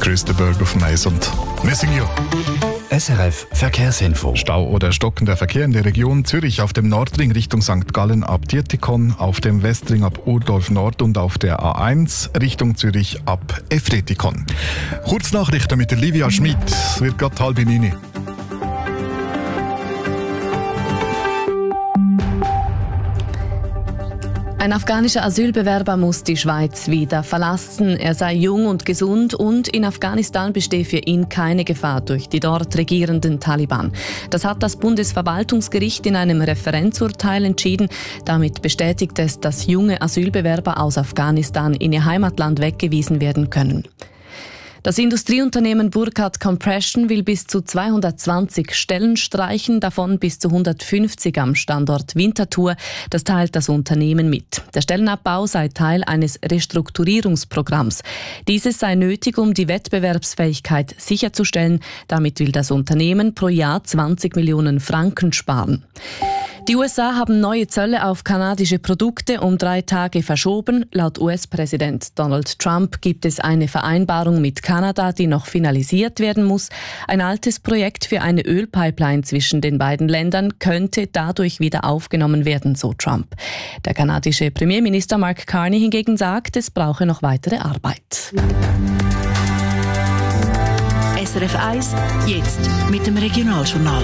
Chris de Burgh auf Mais und Missing You. SRF Verkehrsinfo. Stau oder stockender Verkehr in der Region Zürich auf dem Nordring Richtung St. Gallen ab Dietikon, auf dem Westring ab Urdorf Nord und auf der A1 Richtung Zürich ab Efretikon. Kurznachrichten mit der Livia Schmid. Es wird gerade 8:30. Ein afghanischer Asylbewerber muss die Schweiz wieder verlassen. Er sei jung und gesund und in Afghanistan bestehe für ihn keine Gefahr durch die dort regierenden Taliban. Das hat das Bundesverwaltungsgericht in einem Referenzurteil entschieden. Damit bestätigt es, dass junge Asylbewerber aus Afghanistan in ihr Heimatland weggewiesen werden können. Das Industrieunternehmen Burkhardt Compression will bis zu 220 Stellen streichen, davon bis zu 150 am Standort Winterthur. Das teilt das Unternehmen mit. Der Stellenabbau sei Teil eines Restrukturierungsprogramms. Dieses sei nötig, um die Wettbewerbsfähigkeit sicherzustellen. Damit will das Unternehmen pro Jahr 20 Millionen Franken sparen. Die USA haben neue Zölle auf kanadische Produkte um 3 Tage verschoben. Laut US-Präsident Donald Trump gibt es eine Vereinbarung mit Kanada, die noch finalisiert werden muss. Ein altes Projekt für eine Ölpipeline zwischen den beiden Ländern könnte dadurch wieder aufgenommen werden, so Trump. Der kanadische Premierminister Mark Carney hingegen sagt, es brauche noch weitere Arbeit. SRF 1, jetzt mit dem Regionaljournal.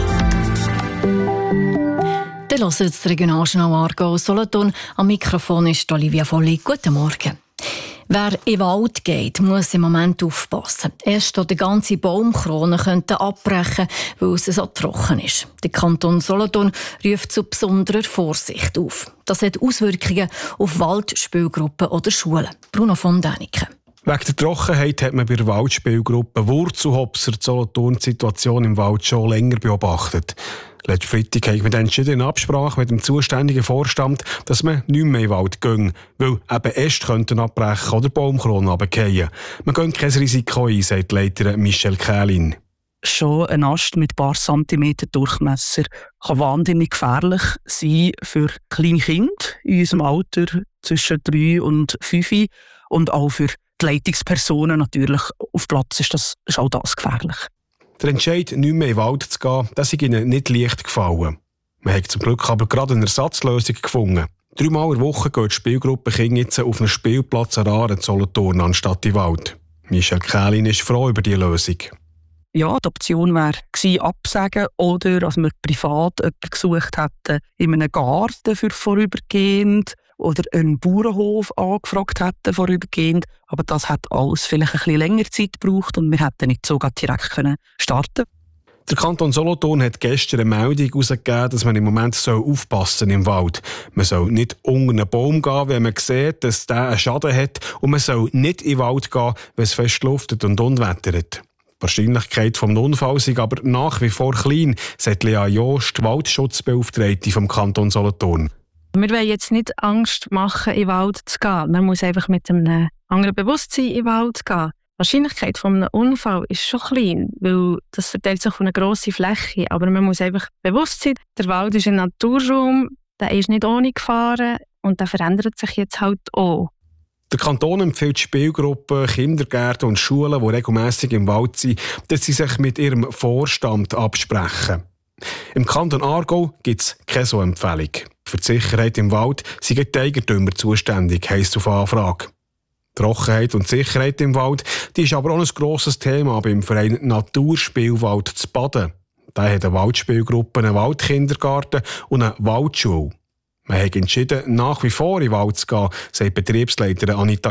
Ihr hört das Regionaljournal Aargau Solothurn. Am Mikrofon ist Olivia Volli. Guten Morgen. Wer in den Wald geht, muss im Moment aufpassen. Erst die ganze Baumkrone könnte abbrechen, weil es so trocken ist. Der Kanton Solothurn ruft zu besonderer Vorsicht auf. Das hat Auswirkungen auf Waldspielgruppen oder Schulen. Bruno von Däniken. Wegen der Trockenheit hat man bei der Waldspielgruppe Wurzelhopser die Solothurn-Situation im Wald schon länger beobachtet. Letzten Freitag haben wir dann entschieden in Absprache mit dem zuständigen Vorstand, dass man nicht mehr in den Wald gehen, weil eben Äste könnten abbrechen oder Baumkronen runterfallen. Man geht kein Risiko ein, sagt die Leiterin Michelle Kählin. Schon ein Ast mit ein paar Zentimeter Durchmesser kann wahnsinnig gefährlich sein für kleine Kinder in unserem Alter zwischen 3 und 5 und auch für die Leitungspersonen natürlich. Auf Platz ist auch das gefährlich. Der Entscheid, nicht mehr in den Wald zu gehen, das ist ihnen nicht leicht gefallen. Man hat zum Glück aber gerade eine Ersatzlösung gefunden. 3-mal in der Woche geht die Spielgruppe Kinder jetzt auf einen Spielplatz an Aaren Solothurn anstatt in den Wald. Michelle Kählin ist froh über diese Lösung. Ja, die Option wäre gewesen, absagen oder dass wir privat jemanden gesucht hätten in einem Garten für vorübergehend oder einen Bauernhof angefragt hätten vorübergehend. Aber das hat alles vielleicht ein bisschen länger Zeit gebraucht und wir hätten nicht so direkt starten können. Der Kanton Solothurn hat gestern eine Meldung herausgegeben, dass man im Moment aufpassen soll im Wald. Man soll nicht unter einen Baum gehen, wenn man sieht, dass der einen Schaden hat. Und man soll nicht in den Wald gehen, wenn es fest luftet und unwettert. Die Wahrscheinlichkeit des Unfalls ist aber nach wie vor klein, sagt Lea Jost, Waldschutzbeauftragte vom Kanton Solothurn. Wir wollen jetzt nicht Angst machen, in den Wald zu gehen. Man muss einfach mit einem anderen Bewusstsein in den Wald gehen. Die Wahrscheinlichkeit von einem Unfall ist schon klein, weil das verteilt sich auf eine grosse Fläche. Aber man muss einfach bewusst sein, der Wald ist ein Naturraum, der ist nicht ohne Gefahren und der verändert sich jetzt halt auch. Der Kanton empfiehlt Spielgruppen, Kindergärten und Schulen, die regelmässig im Wald sind, dass sie sich mit ihrem Vorstand absprechen. Im Kanton Aargau gibt es keine so Empfehlung. Für die Sicherheit im Wald sind die Eigentümer zuständig, heisst auf Anfrage. Trockenheit und Sicherheit im Wald, die ist aber auch ein grosses Thema beim Verein Naturspielwald zu Baden. Da hat eine Waldspielgruppe einen Waldkindergarten und eine Waldschule. Man hat entschieden, nach wie vor in den Wald zu gehen, sagt Betriebsleiterin Anita